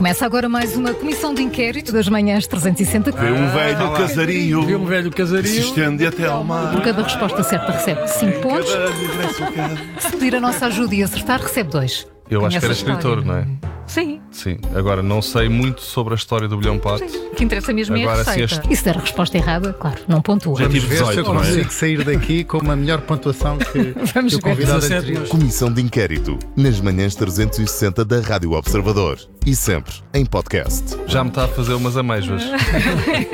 Começa agora mais uma comissão de inquérito das manhãs 360. Vê um velho casario. Vê um velho Se casario. estende até ao mar. Por cada resposta certa recebe 5 pontos. Se pedir a nossa ajuda e acertar, recebe 2. Eu acho que era Conhece a escritor, história? não é? Sim. Sim. Agora, não sei muito sobre a história do bilhão pato. O que interessa mesmo é a Agora, se receita. este- E se der a resposta errada, claro, não pontua. Já tive Ver se eu 18, não é? consigo sair daqui com uma melhor pontuação que Vamos o ver. convidado 17. anterior. Comissão de Inquérito, nas manhãs 360 da Rádio Observador. E sempre em podcast. Já me está a fazer umas amêijoas.